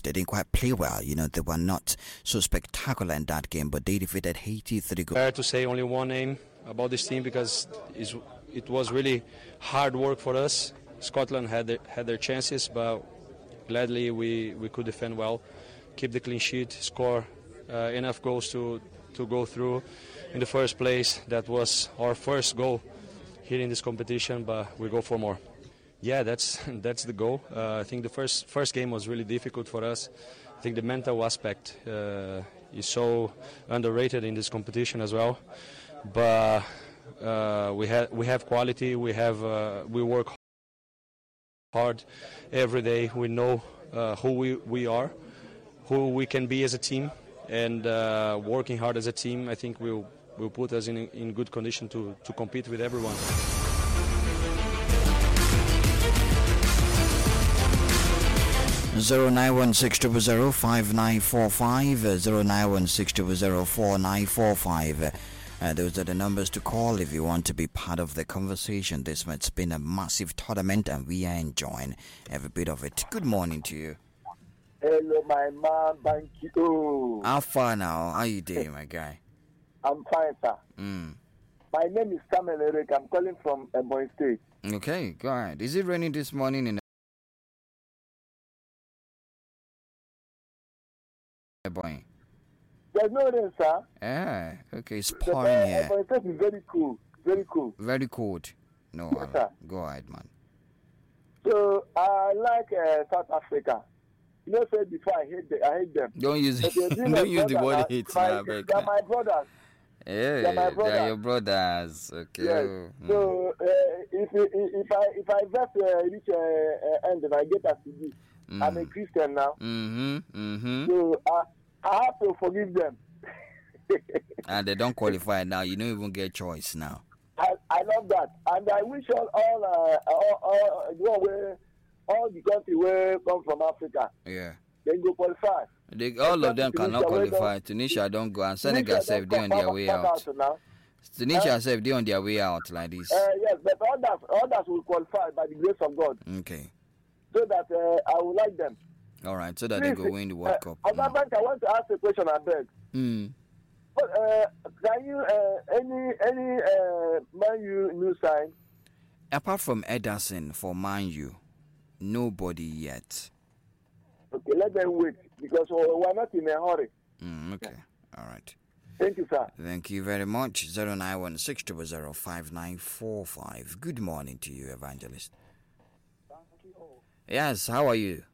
They didn't quite play well. They were not so spectacular in that game, but they defeated Haiti 3 goals. Fair to say only one name about this team because it was really hard work for us. Scotland had their chances, but gladly we could defend well, keep the clean sheet, score enough goals to go through in the first place. That was our first goal here in this competition, but we go for more. Yeah, that's the goal. I think the first game was really difficult for us. I think the mental aspect is so underrated in this competition as well. But we have quality. We work hard every day. We know who we are, who we can be as a team, and working hard as a team, I think will put us in good condition to compete with everyone. 09160005945, 09160004945. Those are the numbers to call if you want to be part of the conversation. This has been a massive tournament and we are enjoying every bit of it. Good morning to you. Hello, my man. Thank you. How far now? How you doing, my guy? I'm fine, sir. My name is Samuel Eric. I'm calling from Ebonyi State. Okay, go ahead. Is it raining this morning in Ebonyi? There's no rain, sir. Yeah, okay, it's pouring here. Ebonyi State is very cool. Very cool. Very cold. No, yes, sir. Go ahead, man. So, I like South Africa. Say before I hate them. Don't use the word hate now, they're my brothers. Yeah, they're your brothers. Okay. Yes. So if I just reach end and I get a CD, I'm a Christian now. So I have to forgive them. And they don't qualify now. You don't even get choice now. I love that, and I wish all the countries where come from Africa. Yeah. They go qualify. All of them cannot qualify. Tunisia don't go, and Senegal said they on their way out. Tunisia said they on their way out like this. Yes, but others will qualify by the grace of God. Okay. So that I will like them. All right, so that they go win the World Cup. I want to ask a question. I beg. But can you any Man U new sign? Apart from Ederson for Man U, nobody yet. Okay, let them wait because we're not in a hurry. Okay, all right. Thank you, sir. Thank you very much. 09160005945. Good morning to you, Evangelist. Yes, how are you?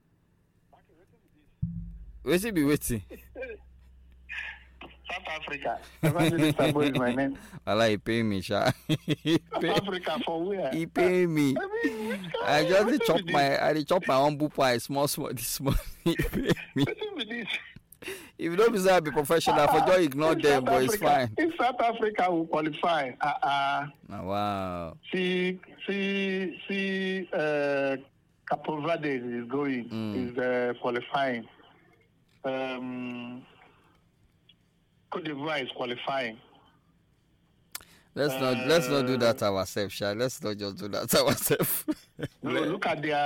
Where's he be waiting? South Africa. Evangelist Sabo is my name. Allah, he pay me, Sha. South Africa for where? He pay me. I just chop my own boop pie small this morning. He pay me. If you don't deserve to be professional, for just ignore them, but it's fine. If South Africa will qualify, wow. See, Cape Verde is going, is qualifying. Cote d'Ivoire is qualifying. Let's not do that ourselves, Sha. Let's not just do that ourselves. No, look at the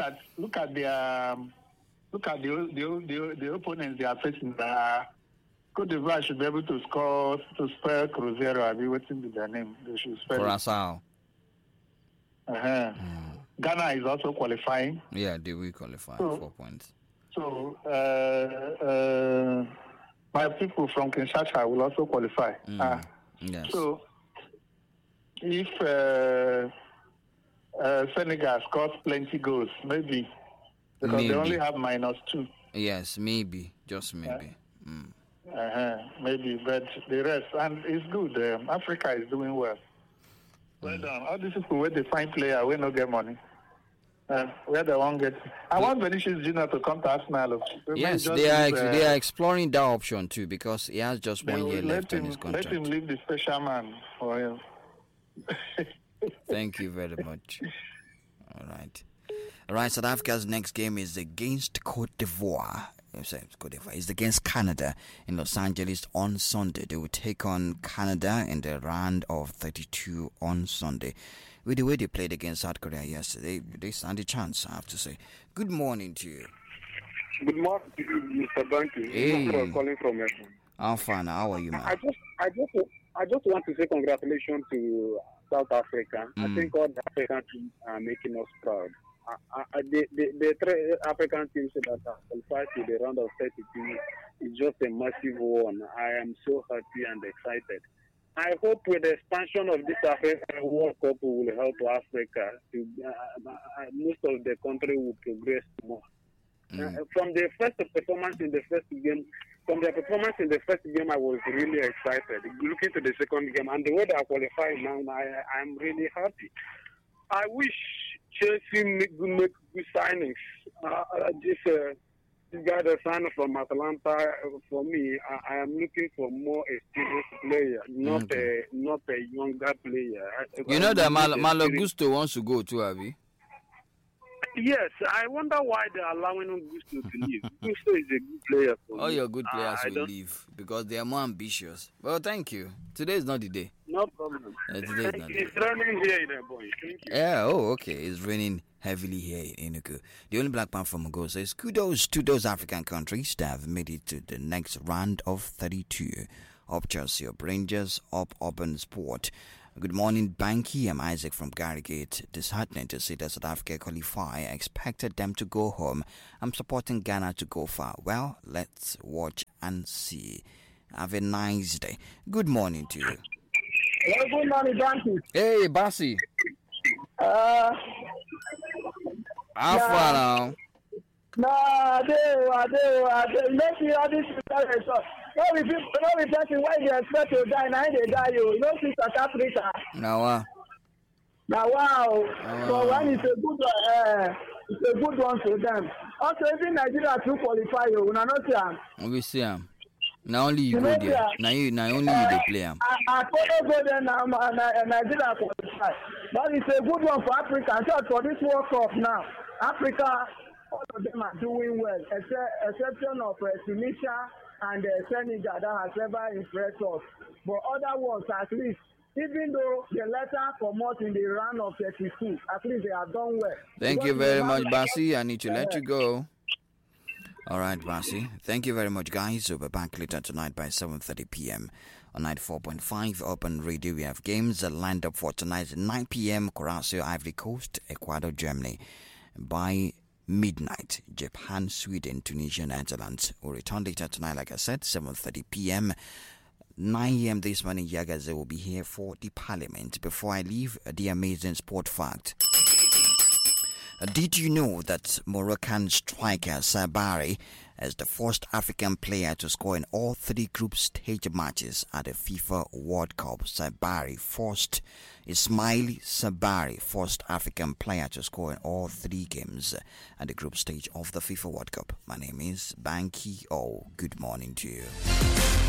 opponents they are facing. Cote d'Ivoire should be able to score to spare Cruzeiro. I'll be waiting with their name. They should spell Curaçao. Ghana is also qualifying. Yeah, they will qualify. 4 points. So my people from Kinshasa will also qualify. Yes. So if Senegal scores plenty goals, maybe. Because they only have -2. Yes, maybe. Just maybe. Maybe, but the rest, and it's good. Africa is doing well. Well done. All these people where they find player, we no get money. Where they won't get. I want Vinicius Junior to come to Arsenal. Yes, they are exploring that option too because he has just 1 year left in his contract. Let him leave the special man for him. Thank you very much. All right, South Africa's next game is against Cote d'Ivoire. It's against Canada in Los Angeles on Sunday. They will take on Canada in the round of 32 on Sunday. With the way they played against South Korea yesterday, they stand a chance, I have to say. Good morning to you. Good morning, Mr. Banky. Hey. I'm calling from Edmond. I'm fine. How are you, man? I just want to say congratulations to South Africa. I think all the African teams are making us proud. The three African teams that are qualified to the round of 32 is just a massive one. I am so happy and excited. I hope with the expansion of this African World Cup will help Africa to most of the country will progress more. From the first performance in the first game, I was really excited. Looking to the second game, and the way they are qualifying now, I'm really happy. I wish Chelsea make good signings. This guy that signed from Atlanta, for me, I am looking for more experienced player, not a younger player. You know that Malo Gusto wants to go too, Abby? Yes, I wonder why they're allowing Gusto to leave. Gusto is a good player for All me. your good players will leave because they are more ambitious. Well, thank you. Today is not the day. No problem. Today is not the day. It's raining here in Ebonyi. Thank you. Yeah, okay. It's raining heavily here in Enugu. The only black man from Ogo says kudos to those African countries that have made it to the next round of 32. Up Chelsea, up Rangers, up Auburn Sport. Good morning, Banky. I'm Isaac from Garrigate. Disheartening to see that South Africa qualify. I expected them to go home. I'm supporting Ghana to go far. Well, let's watch and see. Have a nice day. Good morning to you. Hello, good morning, Banky. Hey, Basi. How far now? No, I do. Maybe all this is no, we person why they expect to die, now they die. You know, see South Africa. Now, wow. So when it's a good one for them. Also, even Nigeria to qualify you, we not see. we see him. Now only you go there. Now only you they play him. I follow go there now, Nigeria qualify. But it's a good one for Africa. So for this World Cup now, Africa, all of them are doing well, exception of Tunisia and Senegal that has never impressed us. But other ones, at least, even though the letter come out in the round of 32, at least they have done well. Thank you very much, Basi. I need to let you go. All right, Basi. Thank you very much, guys. We'll be back later tonight by 7:30 p.m. on 94.5 Open Radio. We have games lined up for tonight at 9 p.m. Curacao, Ivory Coast, Ecuador, Germany. By midnight, Japan, Sweden, Tunisia, Netherlands. We'll return later tonight, like I said, 7:30 p.m. 9 a.m. this morning, Yagaze will be here for the Parliament. Before I leave, the amazing sport fact. Did you know that Moroccan striker Sabari is the first African player to score in all three group stage matches at the FIFA World Cup? Ismaili Sabari, first African player to score in all three games at the group stage of the FIFA World Cup. My name is Banky O. Good morning to you.